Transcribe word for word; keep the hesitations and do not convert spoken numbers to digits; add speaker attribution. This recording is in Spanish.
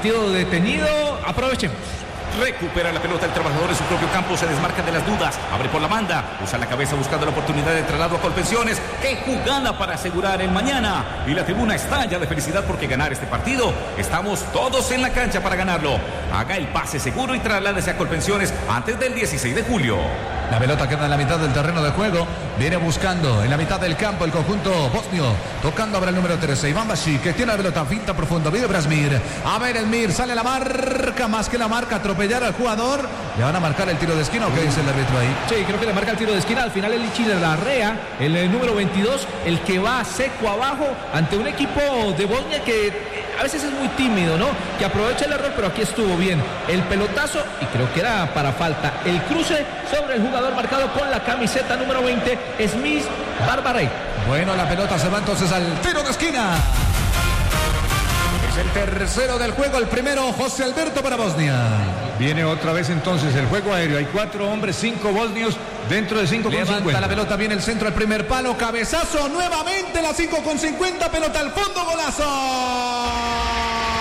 Speaker 1: partido detenido. Aprovechemos.
Speaker 2: Recupera la pelota el trabajador en su propio campo, se desmarca de las dudas, abre por la banda, usa la cabeza buscando la oportunidad de traslado a Colpensiones. ¡Qué jugada para asegurar el mañana! Y la tribuna estalla de felicidad porque ganar este partido, estamos todos en la cancha para ganarlo. Haga el pase seguro y trasládese a Colpensiones antes del dieciséis de julio.
Speaker 3: La pelota queda en la mitad del terreno de juego. Viene buscando en la mitad del campo el conjunto bosnio. Tocando ahora el número trece. Iván Bashi, que tiene la pelota finta profunda. Vive Brasmir. A ver el Mir. Sale la marca. Más que la marca. Atropellar al jugador. ¿Le van a marcar el tiro de esquina o qué dice el árbitro ahí?
Speaker 1: Sí, creo que le marca el tiro de esquina. Al final el Lichi de la Rea, el, el número veintidós, el que va seco abajo ante un equipo de Bosnia que a veces es muy tímido, ¿no? Que aprovecha el error, pero aquí estuvo bien. El pelotazo, y creo que era para falta. El cruce sobre el jugador marcado con la camiseta número veinte, Smith Barbarey.
Speaker 3: Bueno, la pelota se va entonces al tiro de esquina. Es el tercero del juego, el primero José Alberto para Bosnia.
Speaker 4: Viene otra vez entonces el juego aéreo. Hay cuatro hombres, cinco bosnios dentro de cinco con cincuenta.
Speaker 3: Levanta la pelota, viene el centro al primer palo, cabezazo nuevamente, la cinco con cincuenta, pelota al fondo, golazo.